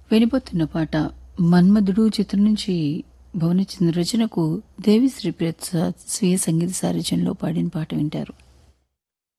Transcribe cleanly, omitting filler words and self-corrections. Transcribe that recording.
వినబోతున్న పాట 'మన్మధుడు' చిత్రం నుంచి భువనచంద్ర రచనకు దేవిశ్రీ ప్రసాద్ స్వీయ సంగీత సారథ్యంలో పాడిన పాట వింటారు.